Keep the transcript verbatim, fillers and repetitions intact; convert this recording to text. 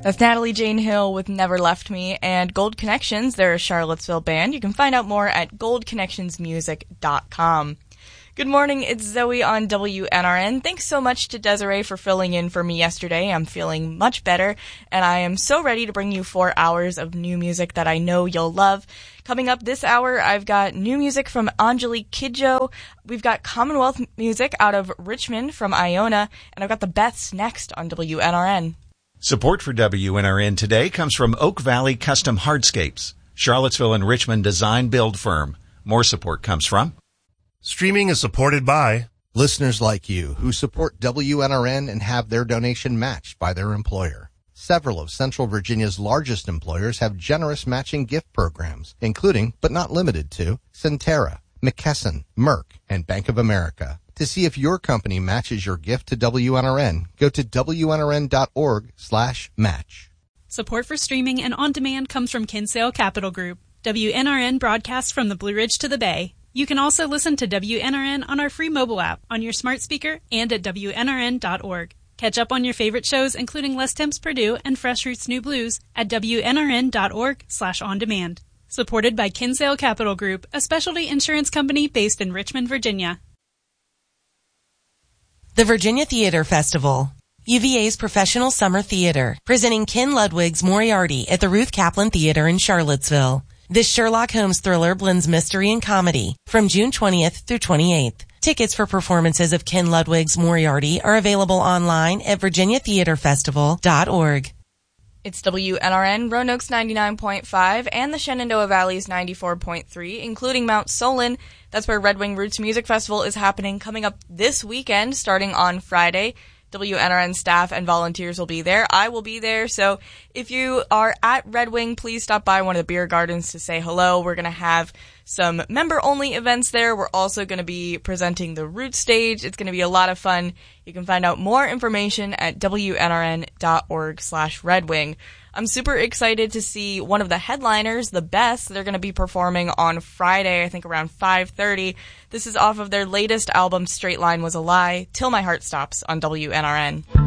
That's Natalie Jane Hill with Never Left Me, and Gold Connections, they're a Charlottesville band. You can find out more at gold connections music dot com. Good morning, it's Zoe on W N R N. Thanks so much to Desiree for filling in for me yesterday. I'm feeling much better, and I am so ready to bring you four hours of new music that I know you'll love. Coming up this hour, I've got new music from Anjali Kidjo. We've got Commonwealth music out of Richmond from Iona, and I've got the Beths next on W N R N. Support for W N R N today comes from Oak Valley Custom Hardscapes, Charlottesville and Richmond design build firm. More support comes from Streaming is supported by listeners like you who support W N R N and have their donation matched by their employer. Several of Central Virginia's largest employers have generous matching gift programs, including, but not limited to, Centera, McKesson, Merck, and Bank of America. To see if your company matches your gift to W N R N, go to W N R N dot org slash match. Support for streaming and on-demand comes from Kinsale Capital Group. W N R N broadcasts from the Blue Ridge to the Bay. You can also listen to W N R N on our free mobile app, on your smart speaker, and at W N R N dot org. Catch up on your favorite shows, including Les Temps Purdue and Fresh Roots New Blues, at W N R N dot org slash on demand. Supported by Kinsale Capital Group, a specialty insurance company based in Richmond, Virginia. The Virginia Theater Festival. U V A's professional summer theater, presenting Ken Ludwig's Moriarty at the Ruth Kaplan Theater in Charlottesville. This Sherlock Holmes thriller blends mystery and comedy from June twentieth through twenty-eighth. Tickets for performances of Ken Ludwig's Moriarty are available online at virginia theater festival dot org. It's W N R N, Roanoke's ninety-nine point five, and the Shenandoah Valley's ninety-four point three, including Mount Solon. That's where Red Wing Roots Music Festival is happening coming up this weekend, starting on Friday. W N R N staff and volunteers will be there. I will be there. So if you are at Red Wing, please stop by one of the beer gardens to say hello. We're going to have some member-only events there. We're also going to be presenting the Root Stage. It's going to be a lot of fun. You can find out more information at W N R N dot org slash Red Wing. I'm super excited to see one of the headliners, the Beths. They're going to be performing on Friday, I think around five thirty. This is off of their latest album, Straight Line Was a Lie, Till My Heart Stops on W N R N.